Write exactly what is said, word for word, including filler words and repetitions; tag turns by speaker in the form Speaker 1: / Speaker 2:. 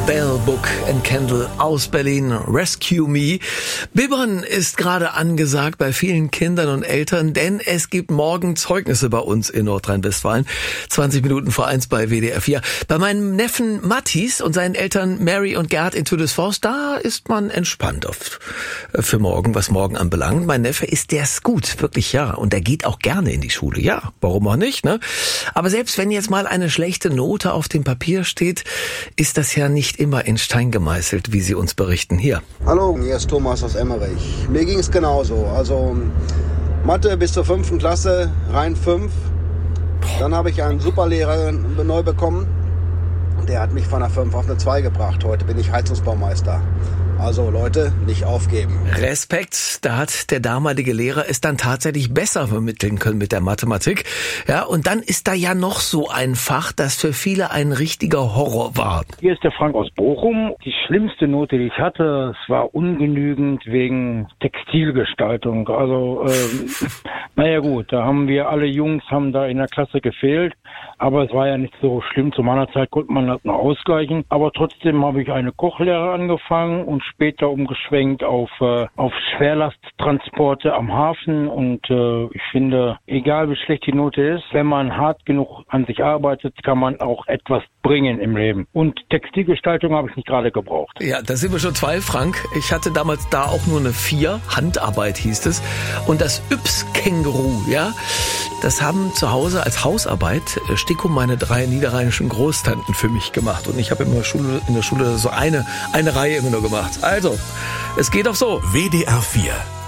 Speaker 1: Bell Book and Candle aus Berlin, Rescue Me. Bibbern ist gerade angesagt bei vielen Kindern und Eltern, denn es gibt morgen Zeugnisse bei uns in Nordrhein-Westfalen. zwanzig Minuten vor eins bei W D R vier. Bei meinem Neffen Mathis und seinen Eltern Mary und Gerd in Tüdesforst, da ist man entspannt auf, für morgen, was morgen anbelangt. Mein Neffe ist der's gut, wirklich ja. Und er geht auch gerne in die Schule, ja. Warum auch nicht, ne? Aber selbst wenn jetzt mal eine schlechte Note auf dem Papier steht, ist das ja nicht immer in Stein gemeißelt, wie Sie uns berichten hier.
Speaker 2: Hallo, hier ist Thomas aus Emmerich. Mir ging es genauso. Also Mathe bis zur fünften Klasse, rein fünf. Dann habe ich einen Superlehrer neu bekommen. Der hat mich von einer fünf auf eine zwei gebracht. Heute bin ich Heizungsbaumeister. Also Leute, nicht aufgeben.
Speaker 1: Respekt, da hat der damalige Lehrer es dann tatsächlich besser vermitteln können mit der Mathematik. Ja, und dann ist da ja noch so ein Fach, das für viele ein richtiger Horror war.
Speaker 3: Hier ist der Frank aus Bochum. Die schlimmste Note, die ich hatte, es war ungenügend wegen Textilgestaltung. Also, ähm, naja gut, da haben wir alle Jungs haben da in der Klasse gefehlt. Aber es war ja nicht so schlimm. Zu meiner Zeit konnte man das noch ausgleichen. Aber trotzdem habe ich eine Kochlehre angefangen und später umgeschwenkt auf, äh, auf Schwerlasttransporte am Hafen. Und äh, ich finde, egal wie schlecht die Note ist, wenn man hart genug an sich arbeitet, kann man auch etwas bringen im Leben. Und Textilgestaltung habe ich nicht gerade gebraucht.
Speaker 1: Ja, da sind wir schon zwei, Frank. Ich hatte damals da auch nur eine vier. Handarbeit hieß es. Und das Yps-Känguru, ja, das haben zu Hause als Hausarbeit Sticko meine drei niederrheinischen Großtanten für mich gemacht. Und ich habe in der Schule, in der Schule so eine, eine Reihe immer nur gemacht. Also, es geht auch so.
Speaker 4: W D R vier